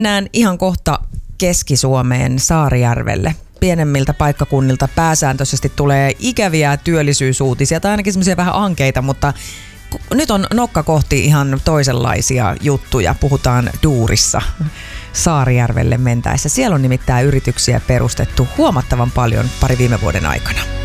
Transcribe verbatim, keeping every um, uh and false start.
Mennään ihan kohta Keski-Suomeen Saarijärvelle. Pienemmiltä paikkakunnilta pääsääntöisesti tulee ikäviä työllisyysuutisia tai ainakin semmoisia vähän ankeita, mutta nyt on nokka kohti ihan toisenlaisia juttuja. Puhutaan duurissa Saarijärvelle mentäessä. Siellä on nimittäin yrityksiä perustettu huomattavan paljon pari viime vuoden aikana.